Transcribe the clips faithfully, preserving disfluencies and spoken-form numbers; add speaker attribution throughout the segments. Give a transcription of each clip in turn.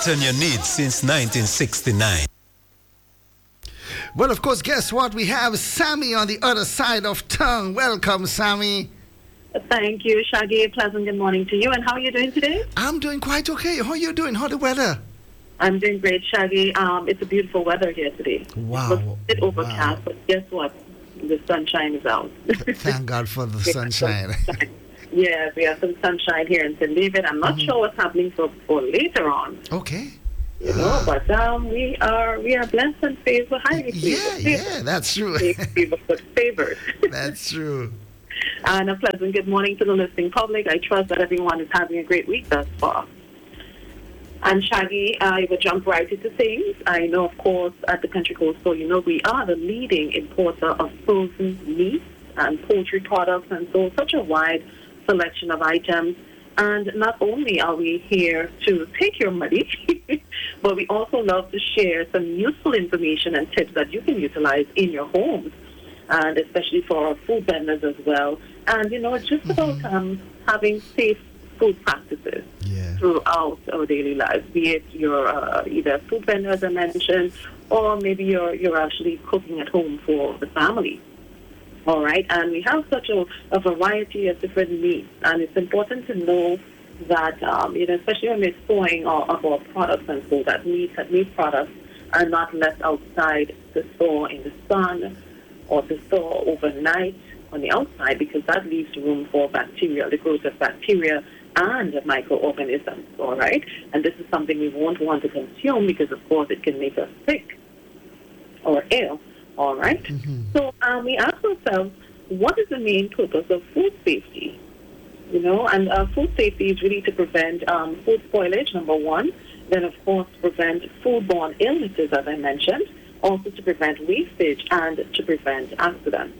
Speaker 1: meat on your needs since nineteen sixty-nine.
Speaker 2: Well, of course, guess what? We have Sammy on the other side of town. Welcome, Sammy.
Speaker 3: Thank you, Shaggy. Pleasant good morning to you. And how are you doing today?
Speaker 2: I'm doing quite okay. How are you doing? How's the weather?
Speaker 3: I'm doing great, Shaggy. Um, it's a beautiful weather here today.
Speaker 2: Wow.
Speaker 3: It's a bit overcast, wow. But guess what? The sunshine is out.
Speaker 2: Thank God for the sunshine.
Speaker 3: Yes, we have some sunshine here in Saint David. I'm not mm-hmm. sure what's happening for, for later on.
Speaker 2: Okay.
Speaker 3: You know, ah. but um, we are we are blessed and favored, highly favored.
Speaker 2: Yeah, yeah, that's true.
Speaker 3: Favored, favored.
Speaker 2: That's true.
Speaker 3: And a pleasant good morning to the listening public. I trust that everyone is having a great week thus far. And Shaggy, I will jump right into things. I know, of course, at the Country Coast Store, you know, we are the leading importer of frozen meats and poultry products, and so such a wide selection of items. And not only are we here to take your money, but we also love to share some useful information and tips that you can utilize in your homes, and especially for our food vendors as well. And, you know, it's just mm-hmm. about um, having safe food practices
Speaker 2: yeah.
Speaker 3: throughout our daily lives, be it you're uh, either food vendor, as I mentioned, or maybe you're, you're actually cooking at home for the family. All right, and we have such a, a variety of different meats, and it's important to know that, um, you know, especially when we're storing our, of our products and so that meat, that meat products are not left outside the store in the sun or to store overnight on the outside, because that leaves room for bacteria, the growth of bacteria and microorganisms, all right? And this is something we won't want to consume because, of course, it can make us sick or ill. All right. Mm-hmm. So um, we ask ourselves, what is the main purpose of food safety? You know, and uh, food safety is really to prevent um, food spoilage, number one. Then, of course, to prevent foodborne illnesses, as I mentioned. Also to prevent wastage and to prevent accidents.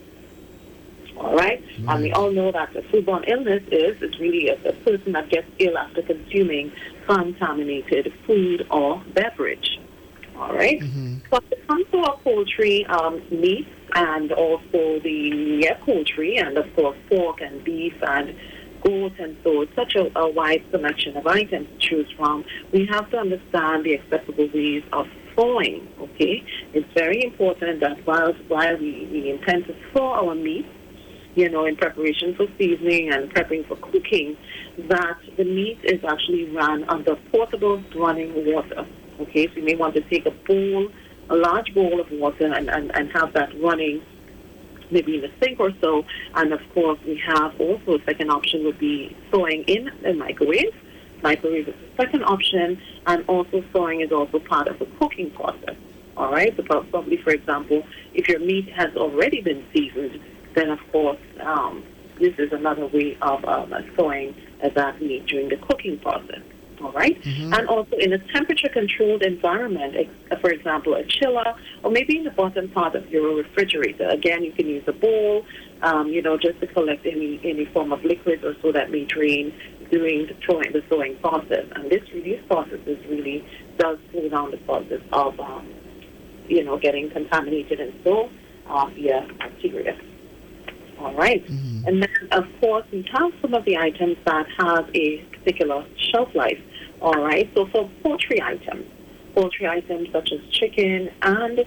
Speaker 3: All right. Mm-hmm. And we all know that a foodborne illness is is really a, a person that gets ill after consuming contaminated food or beverage. All right. Mm-hmm. So when it comes to our poultry um, meats and also the yeah, poultry and, of course, pork and beef and goat and so it's such a, a wide selection of items to choose from, we have to understand the acceptable ways of thawing, okay? It's very important that while, while we, we intend to thaw our meat, you know, in preparation for seasoning and prepping for cooking, that the meat is actually run under portable running water. Okay, so you may want to take a bowl, a large bowl of water and, and, and have that running maybe in a sink or so. And, of course, we have also a second option would be thawing in a microwave. Microwave is the second option, and also thawing is also part of the cooking process. All right, so probably, for example, if your meat has already been seasoned, then, of course, um, this is another way of um, thawing that meat during the cooking process. All right, mm-hmm. And also in a temperature-controlled environment, ex- for example, a chiller, or maybe in the bottom part of your refrigerator. Again, you can use a bowl, um, you know, just to collect any any form of liquids or so that may drain during the thawing, the thawing process. And this these processes really does slow down the process of, um, you know, getting contaminated and so uh, via bacteria. All right, mm-hmm. And then, of course, we have some of the items that have a particular shelf life. All right, so for poultry items, poultry items such as chicken and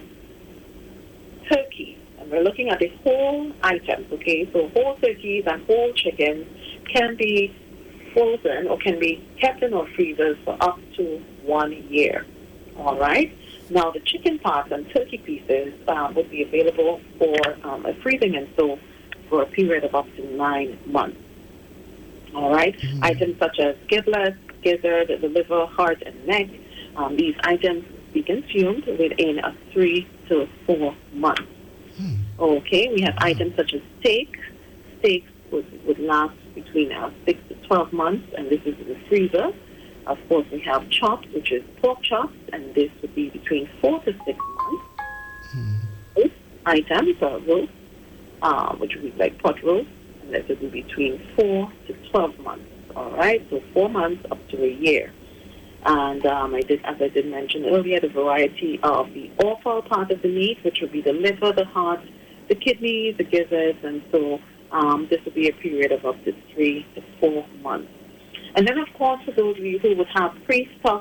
Speaker 3: turkey, and we're looking at the whole items, okay? So whole turkeys and whole chickens can be frozen or can be kept in our freezers for up to one year. All right. Now, the chicken parts and turkey pieces uh, would be available for um, a freezing and so for a period of up to nine months. All right? Mm-hmm. Items such as giblets, gizzard, the liver, heart, and neck, um, these items be consumed within a three to four months. Mm. Okay, we have wow. items such as steak. Steaks would, would last between uh, six to twelve months, and this is in the freezer. Of course, we have chops, which is pork chops, and this would be between four to six months. Mm. Roast items are roast, uh, which would be like pot roast, and this would be between four to twelve months. All right, so four months up to a year. And um, I did, as I did mention earlier, the variety of the offal part of the meat, which would be the liver, the heart, the kidneys, the gizzards, and so um, this would be a period of up to three to four months. And then, of course, for those of you who would have pre-stuffed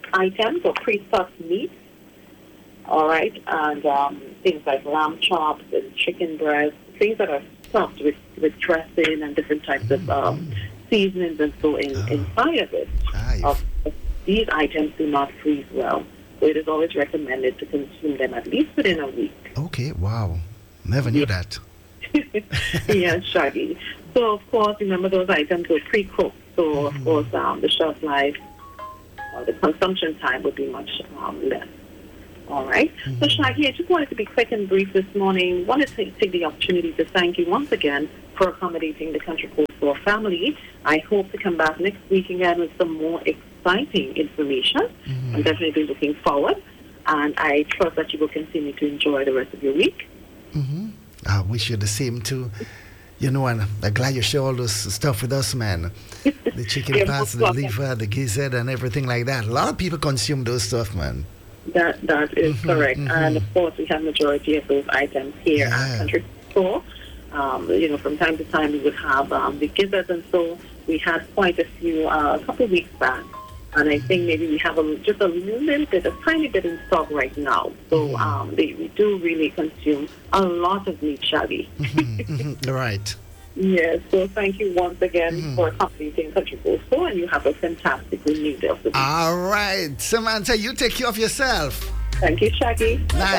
Speaker 3: items or pre-stuffed meat. All right, and um, things like lamb chops and chicken breast, things that are stuffed with, with dressing and different types of um, seasonings and so in,
Speaker 2: Oh.
Speaker 3: inside of it.
Speaker 2: Ah,
Speaker 3: Uh, these items do not freeze well, so it is always recommended to consume them at least within a week.
Speaker 2: okay, wow. Never knew that.
Speaker 3: Yes, Shaggy. So, of course, remember those items were pre-cooked, so, of course, um, the shelf life or the consumption time would be much um, less. All right. So, Shaggy, I just wanted to be quick and brief this morning. Wanted to take the opportunity to thank you once again for accommodating the Country Coast Store family. I hope to come back next week again with some more exciting information. I'm definitely looking forward, and I trust that you will continue to enjoy the rest of your week.
Speaker 2: Mm-hmm. I wish you the same too. You know, and I'm glad you share all this stuff with us, man. The chicken
Speaker 3: You're
Speaker 2: parts,
Speaker 3: most
Speaker 2: the
Speaker 3: welcome.
Speaker 2: liver, the gizzard, and everything like that. A lot of people consume those stuff, man.
Speaker 3: That that is
Speaker 2: Mhm,
Speaker 3: correct,
Speaker 2: mhm.
Speaker 3: and of course we have majority of those items here
Speaker 2: Yeah.
Speaker 3: at Country Store. Um, you know, from time to time we would have um, the gizzards, and so we had quite a few uh, a couple of weeks back, and I think maybe we have a, just a little bit, a tiny bit in stock right now. So um, they, we do really consume a lot of meat, Shaggy.
Speaker 2: Mhm, mhm. Right.
Speaker 3: Yes, so thank you once again for accommodating Country Store, and you have a fantastic remainder of the week.
Speaker 2: All right. Samantha, you take care of yourself.
Speaker 3: Thank you, Shaggy.
Speaker 2: Nice.